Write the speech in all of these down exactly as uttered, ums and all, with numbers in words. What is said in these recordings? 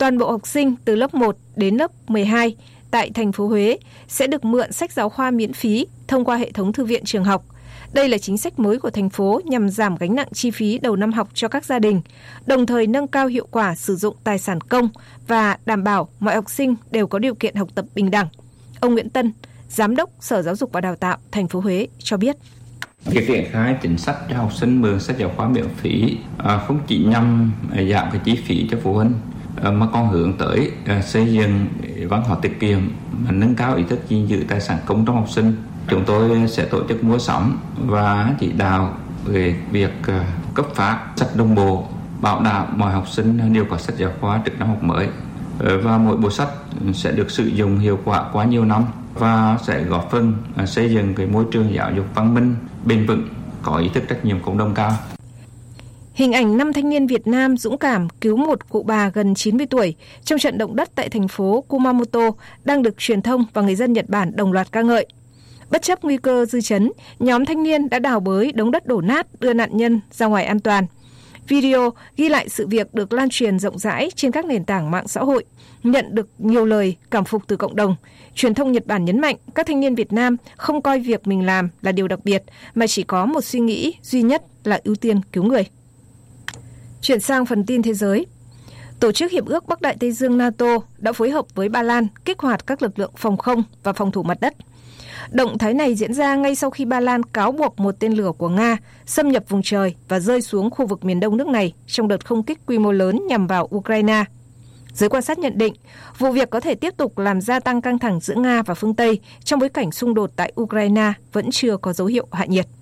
toàn bộ học sinh từ lớp một đến lớp mười hai tại thành phố Huế sẽ được mượn sách giáo khoa miễn phí thông qua hệ thống thư viện trường học. Đây là chính sách mới của thành phố nhằm giảm gánh nặng chi phí đầu năm học cho các gia đình, đồng thời nâng cao hiệu quả sử dụng tài sản công và đảm bảo mọi học sinh đều có điều kiện học tập bình đẳng. Ông Nguyễn Tân, Giám đốc Sở Giáo dục và Đào tạo thành phố Huế cho biết. Việc triển khai chính sách cho học sinh mượn sách giáo khoa miễn phí không chỉ nhằm giảm cái chi phí cho phụ huynh mà còn hướng tới xây dựng văn hóa tiết kiệm, nâng cao ý thức gìn giữ tài sản công trong học sinh. Chúng tôi sẽ tổ chức mua sắm và chỉ đạo về việc cấp phát sách đồng bộ, bảo đảm mọi học sinh đều có sách giáo khoa trước năm học mới. Và mỗi bộ sách sẽ được sử dụng hiệu quả qua nhiều năm và sẽ góp phần xây dựng cái môi trường giáo dục văn minh, bền vững, có ý thức trách nhiệm cộng đồng cao. Hình ảnh năm thanh niên Việt Nam dũng cảm cứu một cụ bà gần chín mươi tuổi trong trận động đất tại thành phố Kumamoto đang được truyền thông và người dân Nhật Bản đồng loạt ca ngợi. Bất chấp nguy cơ dư chấn, nhóm thanh niên đã đào bới đống đất đổ nát đưa nạn nhân ra ngoài an toàn. Video ghi lại sự việc được lan truyền rộng rãi trên các nền tảng mạng xã hội, nhận được nhiều lời cảm phục từ cộng đồng. Truyền thông Nhật Bản nhấn mạnh các thanh niên Việt Nam không coi việc mình làm là điều đặc biệt, mà chỉ có một suy nghĩ duy nhất là ưu tiên cứu người. Chuyển sang phần tin thế giới. Tổ chức Hiệp ước Bắc Đại Tây Dương NATO đã phối hợp với Ba Lan kích hoạt các lực lượng phòng không và phòng thủ mặt đất. Động thái này diễn ra ngay sau khi Ba Lan cáo buộc một tên lửa của Nga xâm nhập vùng trời và rơi xuống khu vực miền đông nước này trong đợt không kích quy mô lớn nhằm vào Ukraine. Giới quan sát nhận định, vụ việc có thể tiếp tục làm gia tăng căng thẳng giữa Nga và phương Tây trong bối cảnh xung đột tại Ukraine vẫn chưa có dấu hiệu hạ nhiệt.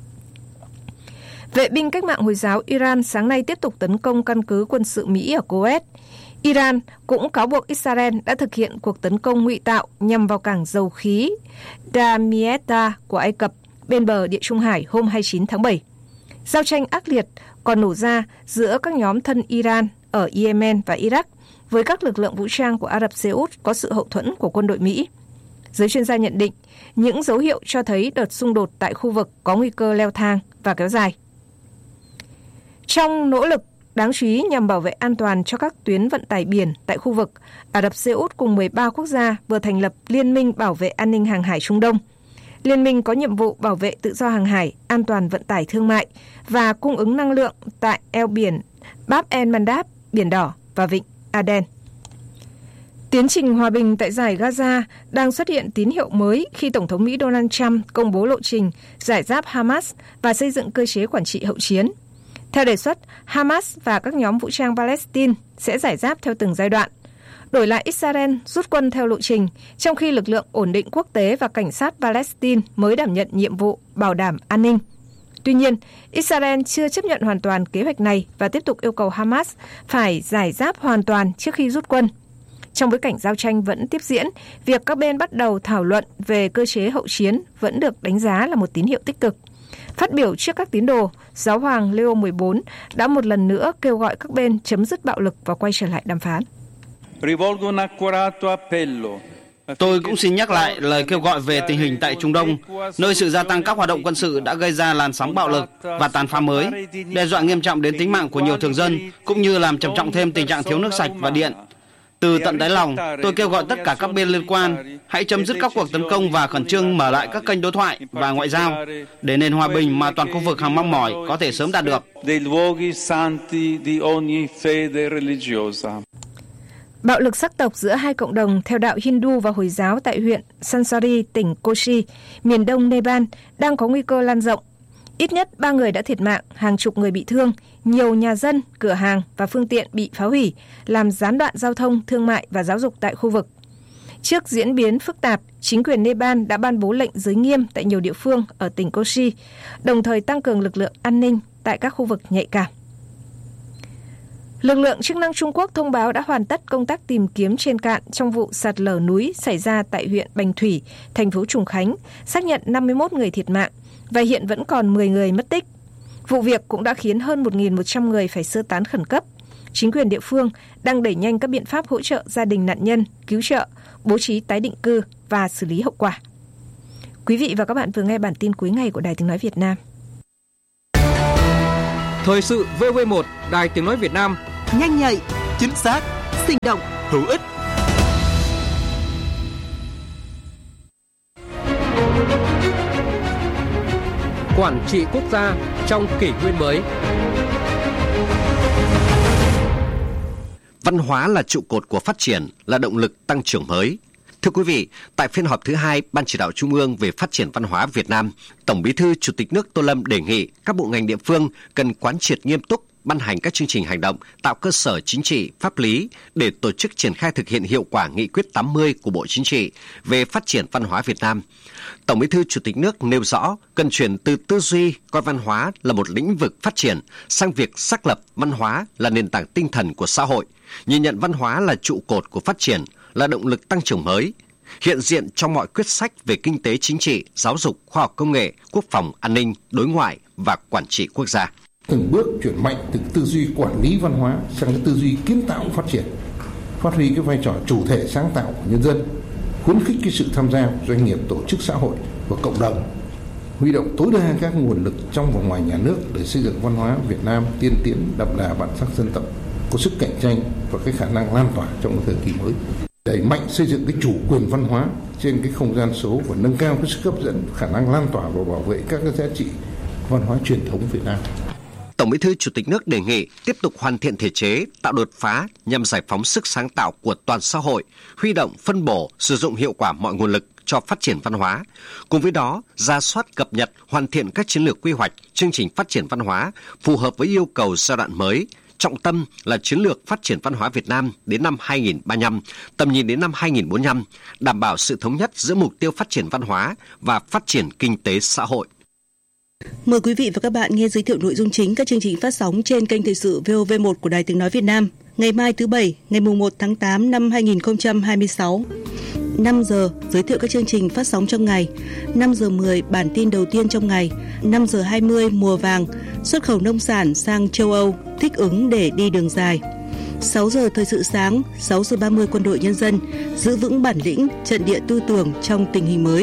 Vệ binh cách mạng Hồi giáo Iran sáng nay tiếp tục tấn công căn cứ quân sự Mỹ ở Kuwait. Iran cũng cáo buộc Israel đã thực hiện cuộc tấn công ngụy tạo nhằm vào cảng dầu khí Damietta của Ai Cập bên bờ Địa Trung Hải hôm hai mươi chín tháng bảy. Giao tranh ác liệt còn nổ ra giữa các nhóm thân Iran ở Yemen và Iraq với các lực lượng vũ trang của Ả Rập Xê Út có sự hậu thuẫn của quân đội Mỹ. Giới chuyên gia nhận định những dấu hiệu cho thấy đợt xung đột tại khu vực có nguy cơ leo thang và kéo dài. Trong nỗ lực đáng chú ý nhằm bảo vệ an toàn cho các tuyến vận tải biển tại khu vực, Ả Rập Xê Út cùng mười ba quốc gia vừa thành lập Liên minh Bảo vệ An ninh Hàng hải Trung Đông. Liên minh có nhiệm vụ bảo vệ tự do hàng hải, an toàn vận tải thương mại và cung ứng năng lượng tại eo biển Bab el-Mandab, Biển Đỏ và Vịnh Aden. Tiến trình hòa bình tại Dải Gaza đang xuất hiện tín hiệu mới khi Tổng thống Mỹ Donald Trump công bố lộ trình giải giáp Hamas và xây dựng cơ chế quản trị hậu chiến. Theo đề xuất, Hamas và các nhóm vũ trang Palestine sẽ giải giáp theo từng giai đoạn. Đổi lại Israel rút quân theo lộ trình, trong khi lực lượng ổn định quốc tế và cảnh sát Palestine mới đảm nhận nhiệm vụ bảo đảm an ninh. Tuy nhiên, Israel chưa chấp nhận hoàn toàn kế hoạch này và tiếp tục yêu cầu Hamas phải giải giáp hoàn toàn trước khi rút quân. Trong bối cảnh giao tranh vẫn tiếp diễn, việc các bên bắt đầu thảo luận về cơ chế hậu chiến vẫn được đánh giá là một tín hiệu tích cực. Phát biểu trước các tín đồ, Giáo hoàng Leo mười bốn đã một lần nữa kêu gọi các bên chấm dứt bạo lực và quay trở lại đàm phán. Tôi cũng xin nhắc lại lời kêu gọi về tình hình tại Trung Đông, nơi sự gia tăng các hoạt động quân sự đã gây ra làn sóng bạo lực và tàn phá mới, đe dọa nghiêm trọng đến tính mạng của nhiều thường dân, cũng như làm trầm trọng thêm tình trạng thiếu nước sạch và điện. Từ tận đáy lòng, tôi kêu gọi tất cả các bên liên quan hãy chấm dứt các cuộc tấn công và khẩn trương mở lại các kênh đối thoại và ngoại giao để nền hòa bình mà toàn khu vực hằng mong mỏi có thể sớm đạt được. Bạo lực sắc tộc giữa hai cộng đồng theo đạo Hindu và Hồi giáo tại huyện Sansari, tỉnh Kochi, miền đông Nepal đang có nguy cơ lan rộng. Ít nhất ba người đã thiệt mạng, hàng chục người bị thương, nhiều nhà dân, cửa hàng và phương tiện bị phá hủy, làm gián đoạn giao thông, thương mại và giáo dục tại khu vực. Trước diễn biến phức tạp, chính quyền Nepal đã ban bố lệnh giới nghiêm tại nhiều địa phương ở tỉnh Kochi, đồng thời tăng cường lực lượng an ninh tại các khu vực nhạy cảm. Lực lượng chức năng Trung Quốc thông báo đã hoàn tất công tác tìm kiếm trên cạn trong vụ sạt lở núi xảy ra tại huyện Bành Thủy, thành phố Trùng Khánh, xác nhận năm mươi mốt người thiệt mạng và hiện vẫn còn mười người mất tích. Vụ việc cũng đã khiến hơn một nghìn một trăm người phải sơ tán khẩn cấp. Chính quyền địa phương đang đẩy nhanh các biện pháp hỗ trợ gia đình nạn nhân, cứu trợ, bố trí tái định cư và xử lý hậu quả. Quý vị và các bạn vừa nghe bản tin cuối ngày của Đài Tiếng Nói Việt Nam. Thời sự vê o vê một, Đài Tiếng Nói Việt Nam, nhanh nhạy, chính xác, sinh động, hữu ích. Quản trị quốc gia trong kỷ nguyên mới. Văn hóa là trụ cột của phát triển, là động lực tăng trưởng mới. Thưa quý vị, tại phiên họp thứ hai Ban Chỉ đạo Trung ương về phát triển văn hóa Việt Nam, Tổng Bí thư Chủ tịch nước Tô Lâm đề nghị các bộ ngành địa phương cần quán triệt nghiêm túc, ban hành các chương trình hành động, tạo cơ sở chính trị, pháp lý để tổ chức triển khai thực hiện hiệu quả nghị quyết tám mươi của Bộ Chính trị về phát triển văn hóa Việt Nam. Tổng Bí thư Chủ tịch nước nêu rõ cần chuyển từ tư duy coi văn hóa là một lĩnh vực phát triển sang việc xác lập văn hóa là nền tảng tinh thần của xã hội, nhìn nhận văn hóa là trụ cột của phát triển, là động lực tăng trưởng mới, hiện diện trong mọi quyết sách về kinh tế chính trị, giáo dục, khoa học công nghệ, quốc phòng, an ninh, đối ngoại và quản trị quốc gia. Từng bước chuyển mạnh từ tư duy quản lý văn hóa sang cái tư duy kiến tạo phát triển, phát huy cái vai trò chủ thể sáng tạo của nhân dân, khuyến khích cái sự tham gia của doanh nghiệp, tổ chức xã hội và cộng đồng, huy động tối đa các nguồn lực trong và ngoài nhà nước để xây dựng văn hóa Việt Nam tiên tiến, đậm đà bản sắc dân tộc, có sức cạnh tranh và cái khả năng lan tỏa trong cái thời kỳ mới. Đẩy mạnh xây dựng cái chủ quyền văn hóa trên cái không gian số và nâng cao cái sức hấp dẫn, khả năng lan tỏa và bảo vệ các cái giá trị văn hóa truyền thống Việt Nam. Tổng Bí thư Chủ tịch nước đề nghị tiếp tục hoàn thiện thể chế, tạo đột phá nhằm giải phóng sức sáng tạo của toàn xã hội, huy động, phân bổ, sử dụng hiệu quả mọi nguồn lực cho phát triển văn hóa. Cùng với đó, rà soát, cập nhật, hoàn thiện các chiến lược quy hoạch, chương trình phát triển văn hóa phù hợp với yêu cầu giai đoạn mới. Trọng tâm là chiến lược phát triển văn hóa Việt Nam đến năm hai nghìn không trăm ba mươi lăm, tầm nhìn đến năm hai nghìn không trăm bốn mươi lăm, đảm bảo sự thống nhất giữa mục tiêu phát triển văn hóa và phát triển kinh tế xã hội. Mời quý vị và các bạn nghe giới thiệu nội dung chính các chương trình phát sóng trên kênh Thời sự vê o vê một của Đài Tiếng nói Việt Nam. Ngày mai thứ Bảy, ngày mùng một tháng tám năm hai nghìn không trăm hai mươi sáu. năm giờ giới thiệu các chương trình phát sóng trong ngày. năm giờ mười bản tin đầu tiên trong ngày. năm giờ hai mươi mùa vàng, xuất khẩu nông sản sang châu Âu, thích ứng để đi đường dài. sáu giờ thời sự sáng, sáu giờ ba mươi quân đội nhân dân, giữ vững bản lĩnh, trận địa tư tưởng trong tình hình mới.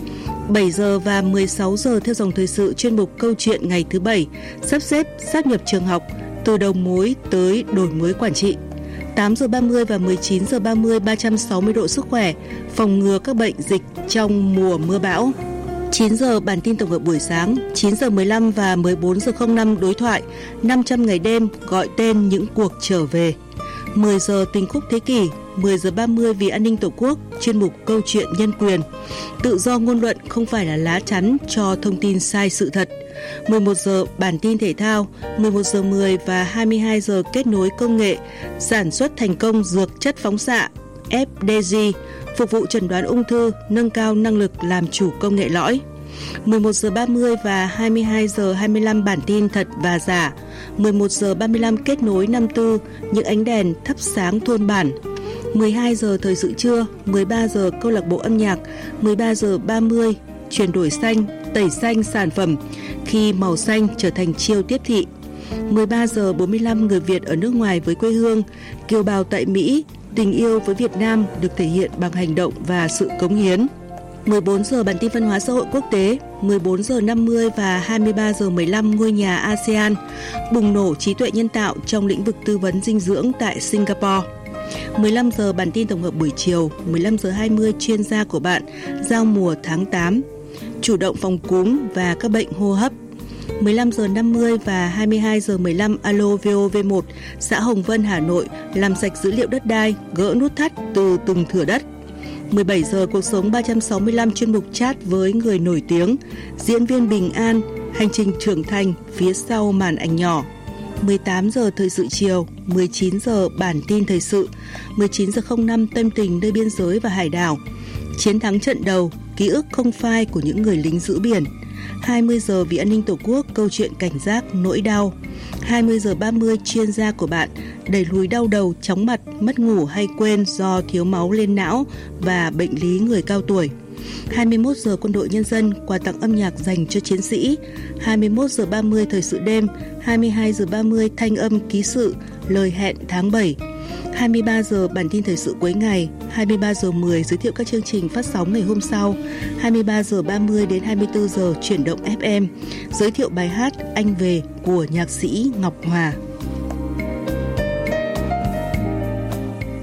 bảy giờ và mười sáu giờ theo dòng thời sự chuyên mục Câu chuyện ngày thứ Bảy, sắp xếp sát nhập trường học từ đầu mối tới đổi mới quản trị. tám giờ ba mươi và mười chín giờ ba mươi ba trăm sáu mươi độ sức khỏe, phòng ngừa các bệnh dịch trong mùa mưa bão. chín giờ bản tin tổng hợp buổi sáng, chín giờ mười lăm và mười bốn giờ không năm đối thoại, năm trăm ngày đêm gọi tên những cuộc trở về. mười giờ tình khúc thế kỷ, mười giờ ba mươi vì an ninh Tổ quốc, chuyên mục Câu chuyện nhân quyền. Tự do ngôn luận không phải là lá chắn cho thông tin sai sự thật. mười một giờ bản tin thể thao, mười một giờ mười và hai mươi hai giờ kết nối công nghệ, sản xuất thành công dược chất phóng xạ ép đê giê, phục vụ chẩn đoán ung thư, nâng cao năng lực làm chủ công nghệ lõi. mười một giờ ba mươi và hai mươi hai giờ hai mươi lăm bản tin thật và giả. mười một giờ ba mươi lăm kết nối năm tư, những ánh đèn thắp sáng thôn bản. mười hai giờ thời sự trưa, mười ba giờ câu lạc bộ âm nhạc, mười ba giờ ba mươi chuyển đổi xanh, tẩy xanh sản phẩm khi màu xanh trở thành chiêu tiếp thị. mười ba giờ bốn mươi lăm người Việt ở nước ngoài với quê hương, kiều bào tại Mỹ, tình yêu với Việt Nam được thể hiện bằng hành động và sự cống hiến. mười bốn giờ bản tin văn hóa xã hội quốc tế, mười bốn giờ năm mươi và hai mươi ba giờ mười lăm ngôi nhà a sê an, bùng nổ trí tuệ nhân tạo trong lĩnh vực tư vấn dinh dưỡng tại Singapore. mười lăm giờ bản tin tổng hợp buổi chiều, mười lăm giờ hai mươi chuyên gia của bạn, giao mùa tháng tám, chủ động phòng cúm và các bệnh hô hấp. mười lăm giờ năm mươi và hai mươi hai giờ mười lăm alo vê o vê một, xã Hồng Vân, Hà Nội, làm sạch dữ liệu đất đai, gỡ nút thắt từ từng thửa đất. mười bảy giờ cuộc sống ba trăm sáu mươi lăm chuyên mục chat với người nổi tiếng, diễn viên Bình An, hành trình trưởng thành phía sau màn ảnh nhỏ. mười tám giờ thời sự chiều, mười chín giờ bản tin thời sự, mười chín giờ không năm tâm tình nơi biên giới và hải đảo, chiến thắng trận đầu, ký ức không phai của những người lính giữ biển. hai mươi giờ vì an ninh Tổ quốc, câu chuyện cảnh giác, nỗi đau. hai mươi giờ ba mươi chuyên gia của bạn, đẩy lùi đau đầu, chóng mặt, mất ngủ hay quên do thiếu máu lên não và bệnh lý người cao tuổi. hai mươi mốt giờ quân đội nhân dân, quà tặng âm nhạc dành cho chiến sĩ. hai mươi mốt giờ ba mươi thời sự đêm, hai mươi hai giờ ba mươi thanh âm ký sự, lời hẹn tháng bảy. hai mươi ba giờ bản tin thời sự cuối ngày, hai mươi ba giờ mười giới thiệu các chương trình phát sóng ngày hôm sau, hai mươi ba giờ ba mươi đến hai mươi tư giờ chuyển động ép em, giới thiệu bài hát Anh Về của nhạc sĩ Ngọc Hòa.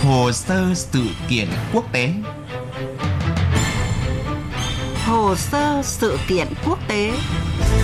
Hồ sơ sự kiện quốc tế. Hồ sơ sự kiện quốc tế.